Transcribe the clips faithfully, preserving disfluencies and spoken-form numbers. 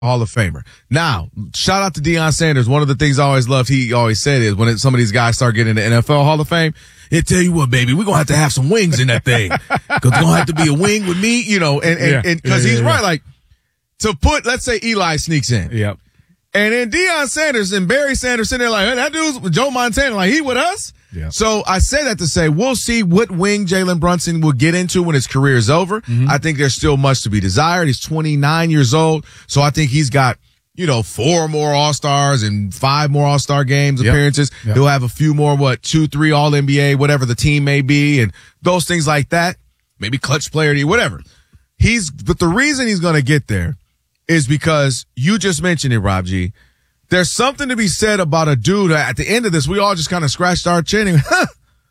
Hall of Famer. Now, shout out to Deion Sanders. One of the things I always loved, he always said is when it, some of these guys start getting in the N F L Hall of Fame, he'll tell you what, baby, we're going to have to have some wings in that thing. Because it's going to have to be a wing with me, you know, and, and, yeah. and cause yeah, he's yeah, right. yeah. Like, to put, let's say Eli sneaks in. Yep. And then Deion Sanders and Barry Sanders sitting there like, hey, that dude's with Joe Montana, like, he with us? Yeah. So I say that to say we'll see what wing Jalen Brunson will get into when his career is over. Mm-hmm. I think there's still much to be desired. He's twenty-nine years old, so I think he's got, you know, four more All-Stars and five more All-Star games yep. appearances. Yep. He'll have a few more, what, two, three All N B A, whatever the team may be, and those things like that. Maybe clutch player, whatever. He's, but the reason he's going to get there is because you just mentioned it, Rob G. There's something to be said about a dude. At the end of this, we all just kind of scratched our chin and, huh.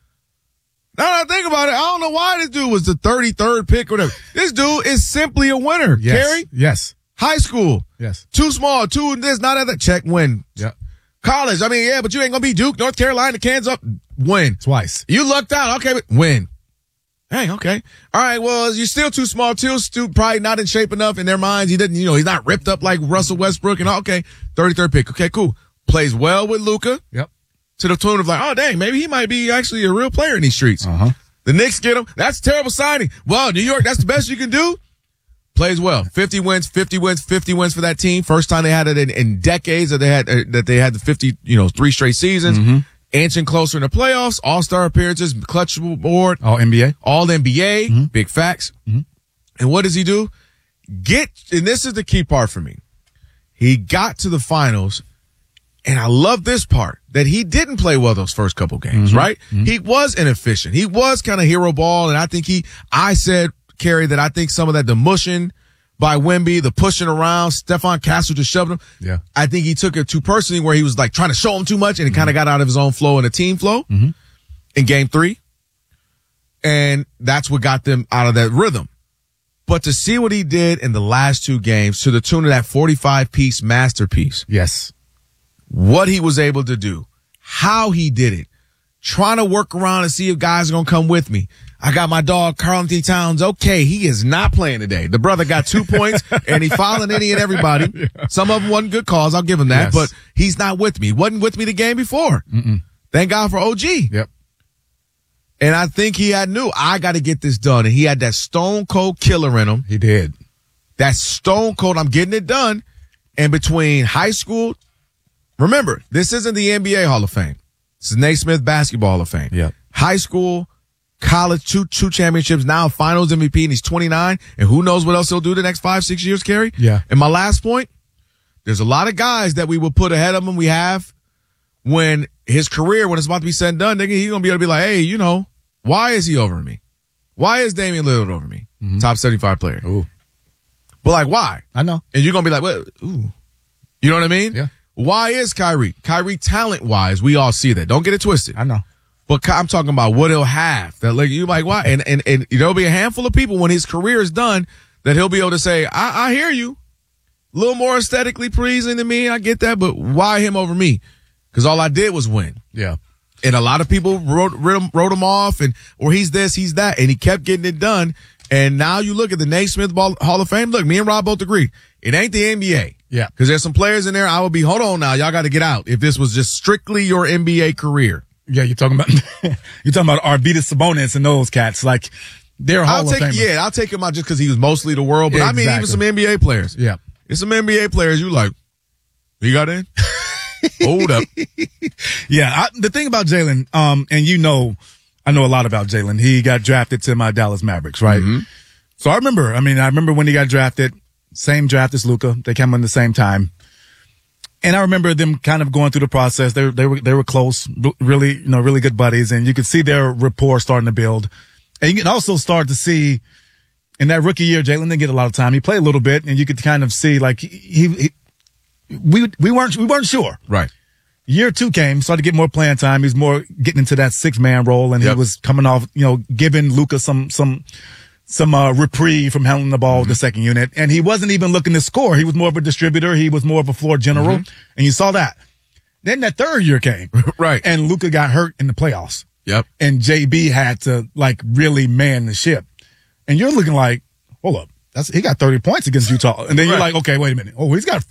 Now that I think about it, I don't know why this dude was the thirty-third pick or whatever. This dude is simply a winner, Yes. Kerry. Yes. High school. Yes. Too small, too this, not at that check, win. Yep. College, I mean, yeah, but you ain't gonna be Duke, North Carolina, Kansas, win. Twice. You lucked out, okay, but win. Hey, okay. All right, well, you're still too small, too, still probably not in shape enough in their minds. He didn't, you know, he's not ripped up like Russell Westbrook and all. Okay, thirty-third pick. Okay, cool. Plays well with Luka. Yep. To the tune of like, oh, dang, maybe he might be actually a real player in these streets. Uh-huh. The Knicks get him. That's a terrible signing. Well, New York, that's the best you can do. Plays well. fifty wins, fifty wins, fifty wins for that team. First time they had it in, in decades that they had, uh, that they had the fifty, you know, three straight seasons. Mm-hmm. Inching closer in the playoffs, all-star appearances, clutch board. All N B A. All N B A. Mm-hmm. Big facts. Mm-hmm. And what does he do? Get, and this is the key part for me. He got to the finals, and I love this part, that he didn't play well those first couple games, Mm-hmm. right? Mm-hmm. He was inefficient. He was kind of hero ball, and I think he, I said, Kerry, that I think some of that, the mushing by Wemby, the pushing around, Stephon Castle just shoving him. Yeah. I think he took it too personally where he was like trying to show him too much, and it mm-hmm. kind of got out of his own flow and a team flow mm-hmm. in game three. And that's what got them out of that rhythm. But to see what he did in the last two games to the tune of that forty-five piece masterpiece. Yes. What he was able to do, how he did it, trying to work around and see if guys are going to come with me. I got my dog, Karl-Anthony Towns. Okay, he is not playing today. The brother got two points, and he fouling any and everybody. Yeah. Some of them wasn't good calls. I'll give him that. Yes. But he's not with me. He wasn't with me the game before. Mm-mm. Thank God for O G. Yep. And I think he had knew, I got to get this done. And he had that stone cold killer in him. He did. That stone cold, I'm getting it done. And between high school, remember, this isn't the N B A Hall of Fame. This is Naismith Basketball Hall of Fame. Yep. High school, college, two two championships, now finals M V P, and he's twenty-nine. And who knows what else he'll do the next five, six years, Kerry? Yeah. And my last point, there's a lot of guys that we will put ahead of him. We have when his career, when it's about to be said and done, nigga, he's going to be able to be like, hey, you know, why is he over me? Why is Damian Lillard over me? Mm-hmm. Top seventy-five player. Ooh. But like, why? I know. And you're going to be like, well, ooh. You know what I mean? Yeah. Why is Kyrie? Kyrie talent-wise, we all see that. Don't get it twisted. I know. But I'm talking about what he'll have. That like you like why? And and and there'll be a handful of people when his career is done that he'll be able to say, I, I hear you. A little more aesthetically pleasing to me. I get that, but why him over me? Because all I did was win. Yeah. And a lot of people wrote wrote him, wrote him off, and or he's this, he's that, and he kept getting it done. And now you look at the Naismith Ball, Hall of Fame. Look, me and Rob both agree. It ain't the N B A. Yeah. Because there's some players in there. I would be, hold on now. Y'all got to get out. If this was just strictly your N B A career. Yeah, you're talking about you're talking about Arvydas Sabonis and those cats. Like they're Hall I'll of take Famers. yeah, I'll take him out just because he was mostly the world. But Yeah, I mean, exactly. even some N B A players. Yeah, it's some N B A players. You like, you got in? Hold up. Yeah, I, the thing about Jalen, um, and you know, I know a lot about Jalen. He got drafted to my Dallas Mavericks, right? Mm-hmm. So I remember. I mean, I remember when he got drafted. Same draft as Luka. They came in the same time. And I remember them kind of going through the process. They, they were, they were close, really, you know, really good buddies. And you could see their rapport starting to build. And you can also start to see in that rookie year, Jalen didn't get a lot of time. He played a little bit and you could kind of see like he, he we, we weren't, we weren't sure. Right. Year two came, started to get more playing time. He was more getting into that six man role and yep. he was coming off, you know, giving Luka some, some, some uh, reprieve from handling the ball mm-hmm. with the second unit. And he wasn't even looking to score. He was more of a distributor. He was more of a floor general. Mm-hmm. And you saw that. Then that third year came. Right. And Luka got hurt in the playoffs. Yep. And J B had to like really man the ship. And you're looking like, hold up. that's he got thirty points against Utah. And then you're Right. like, okay, wait a minute. Oh, he's got